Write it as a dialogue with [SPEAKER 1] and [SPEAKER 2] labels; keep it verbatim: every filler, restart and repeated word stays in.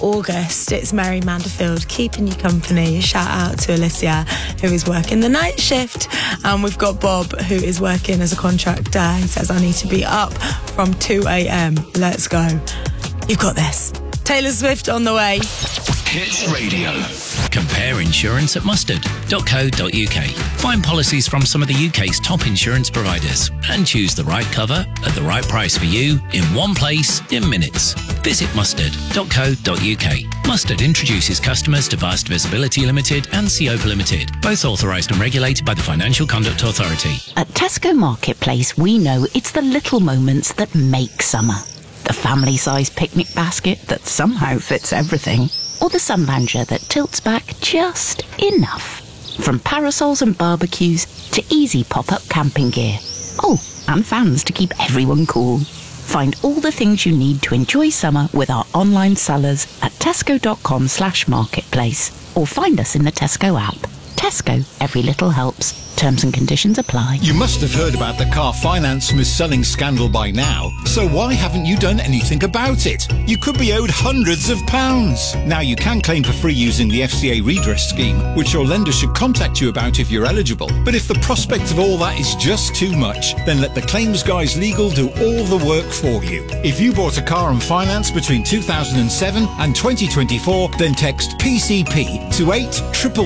[SPEAKER 1] August. It's Mary Manderfield keeping you company. Shout out to Alicia, who is working the night shift. And we've got Bob, who is working as a contractor. He says, I need to be up from two a.m. Let's go. You've got this. Taylor Swift on the way.
[SPEAKER 2] Hits Radio. Compare insurance at mustard dot co dot uk. Find policies from some of the U K's top insurance providers and choose the right cover at the right price for you in one place in minutes. Visit mustard dot co dot uk. Mustard introduces customers to Vast Visibility Limited and Seopa Limited, both authorised and regulated by the Financial Conduct Authority.
[SPEAKER 3] At Tesco Marketplace, we know it's the little moments that make summer. The family-sized picnic basket that somehow fits everything. Or the sun lounger that tilts back just enough. From parasols and barbecues to easy pop-up camping gear. Oh, and fans to keep everyone cool. Find all the things you need to enjoy summer with our online sellers at tesco.com slash marketplace. Or find us in the Tesco app. Tesco, every little helps. Terms and conditions apply.
[SPEAKER 4] You must have heard about the car finance mis-selling scandal by now, so why haven't you done anything about it? You could be owed hundreds of pounds. Now you can claim for free using the F C A redress scheme, which your lender should contact you about if you're eligible. But if the prospect of all that is just too much, then let the Claims Guys Legal do all the work for you. If you bought a car on finance between two thousand seven and twenty twenty-four, then text P C P to eight triple